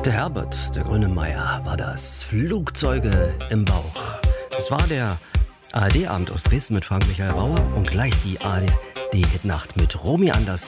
Der Herbert, der Grönemeyer, war das. Flugzeuge im Bauch. Es war der ARD-Abend aus Dresden mit Frank Michael Bauer und gleich die ARD-Hitnacht mit Romy Anders.